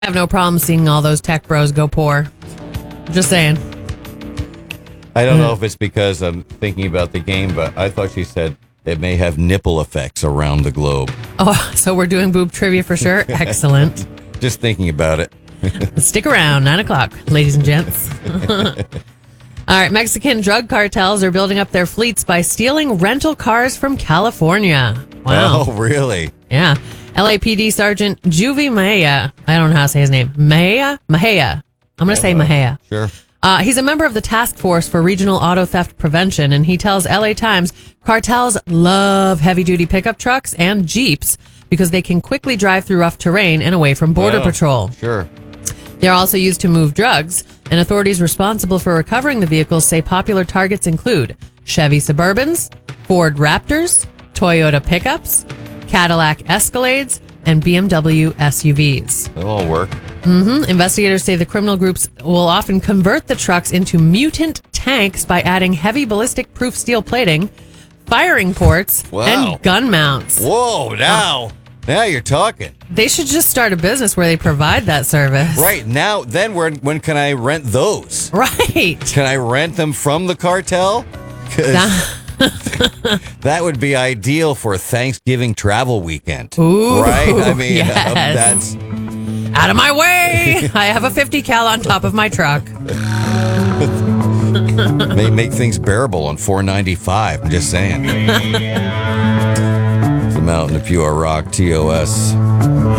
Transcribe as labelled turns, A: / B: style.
A: I have no problem seeing all those tech bros go poor. Just saying.
B: I don't know if it's because I'm thinking about the game, but I thought she said it may have nipple effects around the globe.
A: Oh, so we're doing boob trivia for sure. Excellent.
B: Just thinking about it.
A: Stick around, 9 o'clock, ladies and gents. All right, Mexican drug cartels are building up their fleets by stealing rental cars from California. Wow.
B: Oh, really?
A: Yeah. LAPD Sergeant Juvie Mejia. I don't know how to say his name. Mejia? I'm going to say Mejia.
B: Sure.
A: He's a member of the Task Force for Regional Auto Theft Prevention, and he tells LA Times cartels love heavy-duty pickup trucks and Jeeps because they can quickly drive through rough terrain and away from Border Patrol.
B: Sure.
A: They're also used to move drugs, and authorities responsible for recovering the vehicles say popular targets include Chevy Suburbans, Ford Raptors, Toyota pickups, Cadillac Escalades, and BMW SUVs.
B: It'll all work.
A: Investigators say the criminal groups will often convert the trucks into mutant tanks by adding heavy ballistic-proof steel plating, firing ports, and gun mounts.
B: Whoa, now you're talking.
A: They should just start a business where they provide that service.
B: Right, now, then when can I rent those?
A: Right.
B: Can I rent them from the cartel? 'Cause that would be ideal for a Thanksgiving travel weekend.
A: Ooh,
B: right? I mean,
A: yes.
B: that's...
A: Out of my way! I have a 50 cal on top of my truck.
B: May make things bearable on 495. I'm just saying. The Mountain of Pure Rock, TOS.